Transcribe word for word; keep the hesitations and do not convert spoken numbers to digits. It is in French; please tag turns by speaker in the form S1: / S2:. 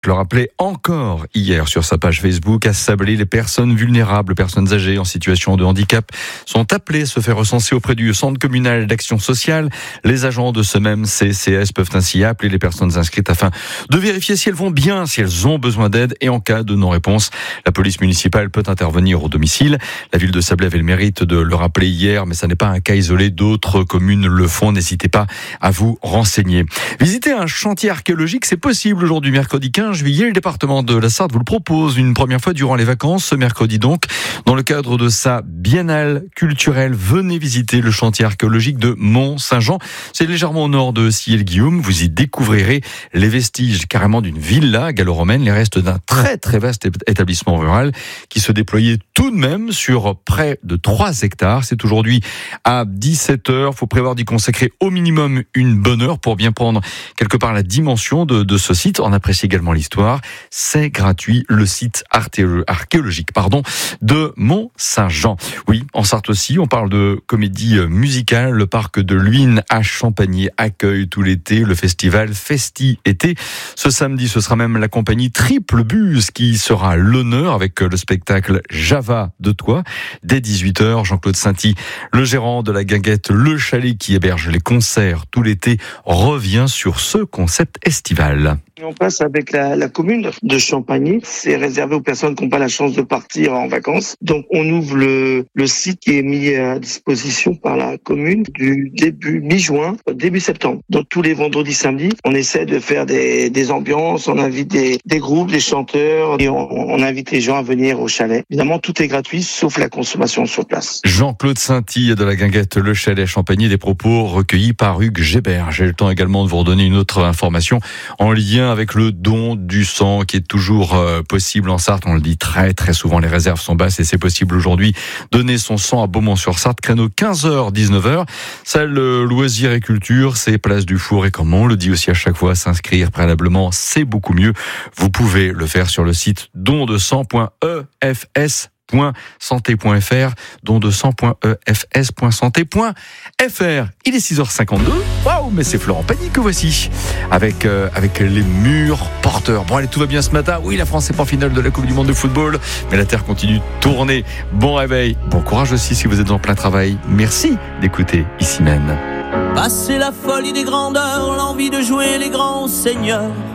S1: Je le rappelais encore hier sur sa page Facebook, à Sablé, les personnes vulnérables, personnes âgées en situation de handicap sont appelées à se faire recenser auprès du Centre communal d'action sociale. Les agents de ce même C C S peuvent ainsi appeler les personnes inscrites afin de vérifier si elles vont bien, si elles ont besoin d'aide, et en cas de non-réponse, la police municipale peut intervenir au domicile. La ville de Sablé avait le mérite de le rappeler hier, mais ça n'est pas un cas isolé, d'autres communes le font. N'hésitez pas à vous renseigner. Visiter un chantier archéologique, c'est possible aujourd'hui, mercredi quinze juillet. Le département de la Sarthe vous le propose une première fois durant les vacances, ce mercredi donc. Dans le cadre de sa biennale culturelle, venez visiter le chantier archéologique de Mont-Saint-Jean. C'est légèrement au nord de Sillé-le-Guillaume. Vous y découvrirez les vestiges carrément d'une villa gallo-romaine, les restes d'un très très vaste établissement rural qui se déployait tout de même sur près de trois hectares. C'est aujourd'hui à dix-sept heures. Il faut prévoir d'y consacrer au minimum une bonne heure pour bien prendre quelque part la dimension de, de ce site. On apprécie également l'histoire. C'est gratuit, le site archéologique pardon, de Mont-Saint-Jean. Oui, en Sarthe aussi, on parle de comédie musicale. Le parc de Luynes à Champagny accueille tout l'été le festival Festi-été. Ce samedi, ce sera même la compagnie Triple Buse qui sera à l'honneur avec le spectacle Java de toi. Dès dix-huit heures, Jean-Claude Sainty, le gérant de la guinguette Le Chalet qui héberge les concerts tout l'été, revient sur ce concept estival.
S2: On passe avec la, la commune de Champagny. C'est réservé aux personnes qui n'ont pas la chance de partir en vacances. Donc, on ouvre le, le site qui est mis à disposition par la commune du début mi-juin, début septembre. Donc, tous les vendredis, samedis, on essaie de faire des, des ambiances. On invite des, des groupes, des chanteurs et on, on invite les gens à venir au chalet. Évidemment, tout est gratuit, sauf la consommation sur place.
S1: Jean-Claude Sainty de la guinguette Le Chalet à Champagny, des propos recueillis par Hugues Gébert. J'ai le temps également de vous redonner une autre information en lien avec le don du sang qui est toujours euh, possible en Sarthe. On le dit très très souvent, les réserves sont basses et c'est possible aujourd'hui. Donner son sang à Beaumont-sur-Sarthe, créneau quinze heures dix-neuf heures. Salle euh, loisirs et culture, c'est place du Four, et comme on le dit aussi à chaque fois, s'inscrire préalablement, c'est beaucoup mieux. Vous pouvez le faire sur le site don de sang point e f s point santé point f r, don de sang point e f s point santé point f r. Il est six heures cinquante-deux. Waouh, mais c'est Florent Pagny que voici avec euh, avec les murs porteurs. Bon allez, tout va bien ce matin. Oui, la France n'est pas en finale de la Coupe du monde de football, mais la Terre continue de tourner. Bon réveil, bon courage aussi si vous êtes en plein travail. Merci d'écouter Ici même.
S3: Passer la folie des grandeurs, l'envie de jouer les grands seigneurs.